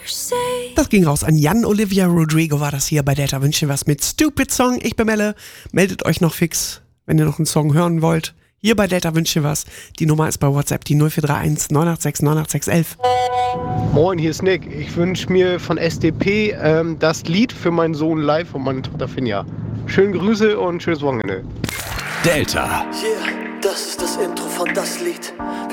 Das ging raus an Jan Olivia Rodrigo, war das hier bei Delta Wünsche was mit Stupid Song. Ich bin Melle, meldet euch noch fix, wenn ihr noch einen Song hören wollt. Hier bei Delta Wünsche was. Die Nummer ist bei WhatsApp die 0431 986 98611. Moin, hier ist Nick. Ich wünsche mir von SDP das Lied für meinen Sohn live und meine Tochter Finja. Schöne Grüße und schönes Wochenende. Delta. Yeah, das ist das Intro von das Lied.